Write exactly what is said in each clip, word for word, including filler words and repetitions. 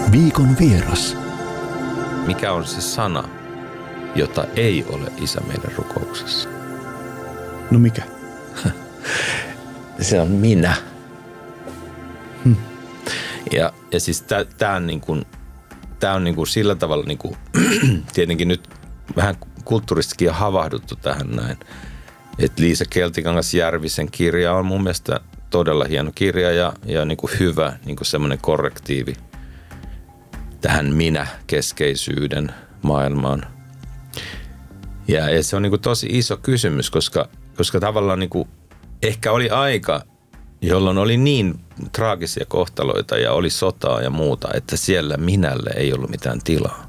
Viikon vieras. Mikä on se sana, jota ei ole Isä meidän rukouksessa? No mikä? Se on minä. Hmm. Ja, ja siis tämä on, niinku, tää on niinku sillä tavalla, niinku, tietenkin nyt vähän kulttuuristikin on havahduttu tähän näin. Että Liisa Keltikangas-Järvisen kirja on mun mielestä todella hieno kirja ja, ja niinku hyvä niinku semmoinen korrektiivi tähän minä-keskeisyyden maailmaan. Ja, ja se on niinku tosi iso kysymys, koska, koska tavallaan niinku ehkä oli aika, jolloin oli niin traagisia kohtaloita ja oli sotaa ja muuta, että siellä minälle ei ollut mitään tilaa.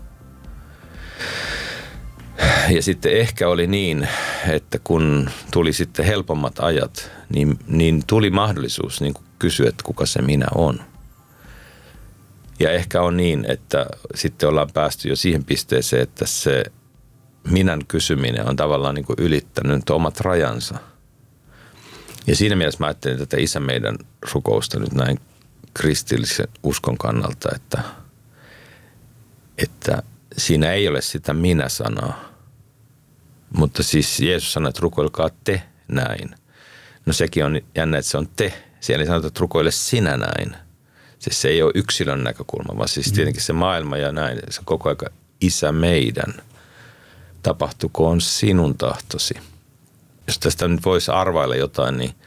Ja sitten ehkä oli niin, että kun tuli sitten helpommat ajat, niin, niin tuli mahdollisuus niin kuin kysyä, että kuka se minä on. Ja ehkä on niin, että sitten ollaan päästy jo siihen pisteeseen, että se minän kysyminen on tavallaan niin kuin ylittänyt omat rajansa. Ja siinä mielessä mä ajattelin tätä Isä meidän rukousta nyt näin kristillisen uskon kannalta, että, että siinä ei ole sitä minä-sanaa. Mutta siis Jeesus sanoi, että rukoilkaa te näin. No sekin on jännä, että se on te. Siellä ei sanota, että rukoile sinä näin. Siis se ei ole yksilön näkökulma, vaan siis tietenkin se maailma ja näin. Se on koko ajan Isä meidän. Tapahtukoon sinun tahtosi. Jos tästä nyt voisi arvailla jotain, niin,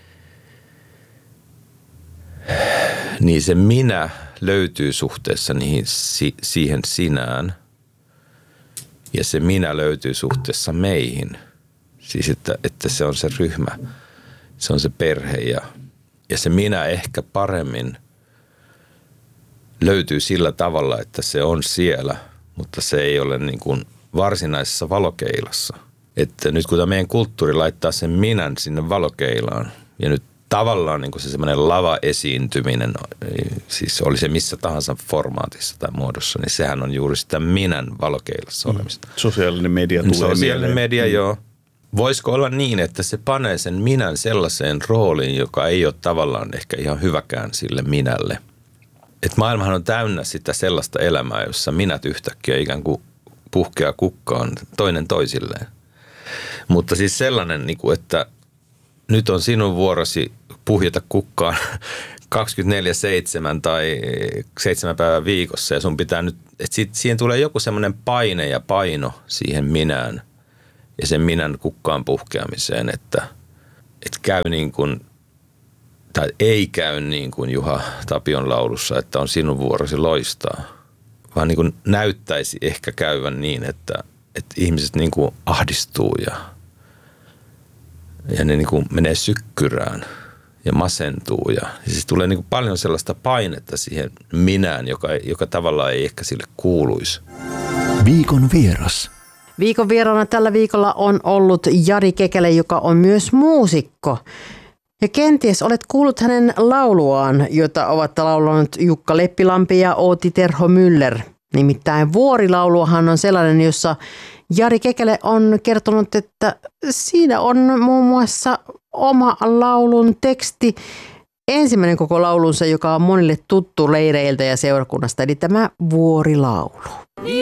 niin se minä löytyy suhteessa niihin, si, siihen sinään. Ja se minä löytyy suhteessa meihin. Siis että, että se on se ryhmä, se on se perhe ja, ja se minä ehkä paremmin löytyy sillä tavalla, että se on siellä, mutta se ei ole niin kuin varsinaisessa valokeilassa. Että nyt kun tämä meidän kulttuuri laittaa sen minän sinne valokeilaan ja nyt tavallaan niin kuin se semmoinen lava-esiintyminen, siis oli se missä tahansa formaatissa tai muodossa, niin sehän on juuri sitä minän valokeilassa olemista. Mm. Sosiaalinen media tulee Sosiaalinen mieleen. media, mm. joo. Voisiko olla niin, että se panee sen minän sellaiseen rooliin, joka ei ole tavallaan ehkä ihan hyväkään sille minälle. Että maailmahan on täynnä sitä sellaista elämää, jossa minät yhtäkkiä ikään kuin puhkeaa kukkaan toinen toisilleen. Mutta siis sellainen, että nyt on sinun vuorosi puhjeta kukkaan kaksikymmentäneljä seitsemän tai seitsemän päivän viikossa ja sun pitää nyt, että siihen tulee joku semmoinen paine ja paino siihen minään ja sen minän kukkaan puhkeamiseen, että, että käy niin kuin, tai ei käy niin kuin Juha Tapion laulussa, että on sinun vuorosi loistaa, vaan niin kuin näyttäisi ehkä käyvän niin, että, että ihmiset niin kuin ahdistuu ja Ja ne niin kuin menee sykkyrään ja masentuu. Ja siis tulee niin kuin paljon sellaista painetta siihen minään, joka, joka tavallaan ei ehkä sille kuuluisi. Viikon vieras. Viikon vieraana tällä viikolla on ollut Jari Kekäle, joka on myös muusikko. Ja kenties olet kuullut hänen lauluaan, jota ovat laulanut Jukka Leppilampi ja Outi Terho Müller. Nimittäin Vuorilauluahan on sellainen, jossa Jari Kekäle on kertonut, että siinä on muun muassa oma laulun teksti, ensimmäinen koko laulunsa, joka on monille tuttu leireiltä ja seurakunnasta, eli tämä Vuorilaulu.